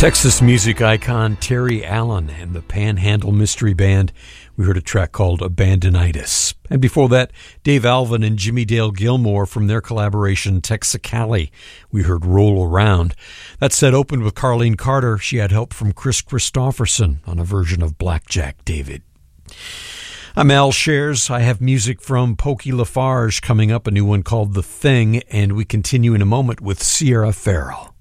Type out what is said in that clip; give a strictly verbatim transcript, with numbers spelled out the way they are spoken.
Texas music icon Terry Allen and the Panhandle Mystery Band. We heard a track called Abandonitis. And before that, Dave Alvin and Jimmy Dale Gilmore from their collaboration Texicali. We heard Roll Around. That set opened with Carlene Carter. She had help from Chris Christopherson on a version of Blackjack David. I'm Al Shares. I have music from Pokey Lafarge coming up, a new one called The Thing, and we continue in a moment with Sierra Farrell.